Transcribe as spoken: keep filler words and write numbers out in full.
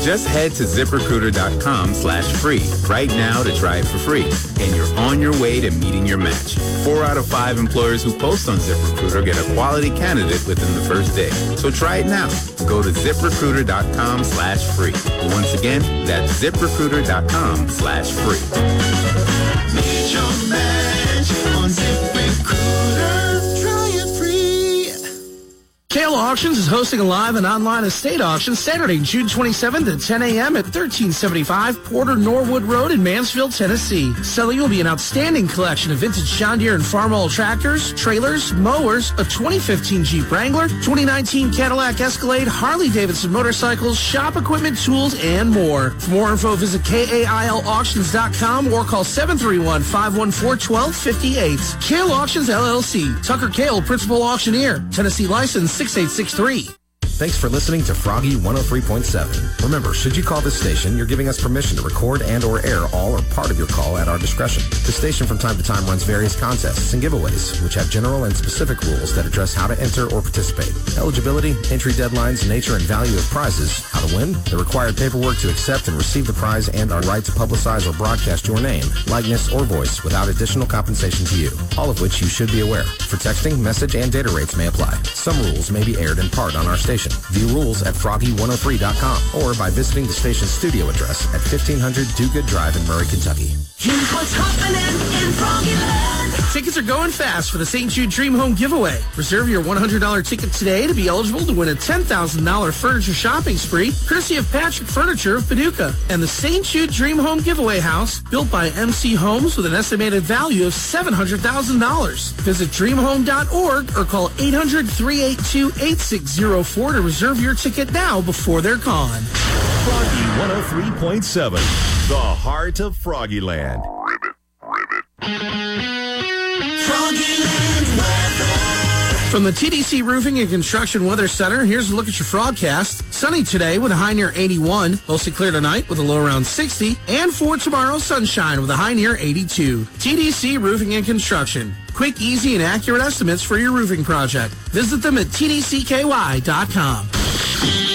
Just head to ZipRecruiter.com slash free right now to try it for free. And you're on your way to meeting your match. Four out of five employers who post on ZipRecruiter get a quality candidate within the first day. So try it now. Go to ZipRecruiter.com slash free. Once again, that's ZipRecruiter.com slash free. Meet your match on ZipRecruiter. Try it free. Kayla Auctions is hosting a live and online estate auction Saturday, June twenty-seventh at ten a.m. at thirteen seventy-five Porter Norwood Road in Mansfield, Tennessee. Selling will be an outstanding collection of vintage John Deere and Farmall tractors, trailers, mowers, a twenty fifteen Jeep Wrangler, twenty nineteen Cadillac Escalade, Harley-Davidson motorcycles, shop equipment, tools, and more. For more info, visit K A I L auctions dot com or call seven three one, five one four, one two five eight. Kale Auctions, L L C. Tucker Kale, Principal Auctioneer. Tennessee license six eight six three. Thanks for listening to Froggy one oh three point seven. Remember, should you call this station, you're giving us permission to record and or air all or part of your call at our discretion. The station from time to time runs various contests and giveaways, which have general and specific rules that address how to enter or participate. Eligibility, entry deadlines, nature and value of prizes, how to win, the required paperwork to accept and receive the prize, and our right to publicize or broadcast your name, likeness, or voice without additional compensation to you, all of which you should be aware. For texting, message, and data rates may apply. Some rules may be aired in part on our station. View rules at froggy one oh three dot com or by visiting the station's studio address at fifteen hundred Do Good Drive in Murray, Kentucky. Here's what's happening in Froggyland. Tickets are going fast for the Saint Jude Dream Home giveaway. Reserve your one hundred dollars ticket today to be eligible to win a ten thousand dollars furniture shopping spree, courtesy of Patrick Furniture of Paducah. And the Saint Jude Dream Home giveaway house, built by M C Homes with an estimated value of seven hundred thousand dollars. Visit dream home dot org or call eight hundred, three eight two, eight six zero four to reserve your ticket now before they're gone. Froggy one oh three point seven, the heart of Froggyland. Ribbit, ribbit. Froggyland weather. From the T D C Roofing and Construction Weather Center, here's a look at your Frogcast. Sunny today with a high near eighty-one. Mostly clear tonight with a low around sixty. And for tomorrow, sunshine with a high near eighty-two. T D C Roofing and Construction. Quick, easy, and accurate estimates for your roofing project. Visit them at T D C K Y dot com.